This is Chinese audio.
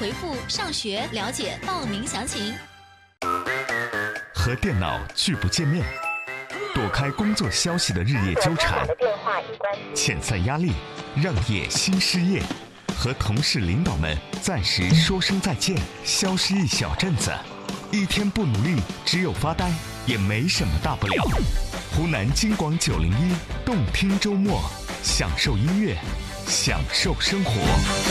回复上学了解报名详情。 和电脑拒不见面，躲开工作消息的日夜纠缠，遣散压力，让业新失业，和同事领导们暂时说声再见，消失一小阵子，一天不努力，只有发呆，也没什么大不了。湖南金广901动听周末，享受音乐，享受生活。